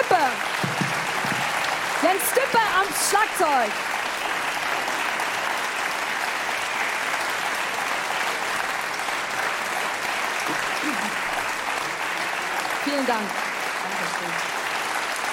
Stüppe. Jens Stüppe am Schlagzeug. Vielen Dank. Dankeschön.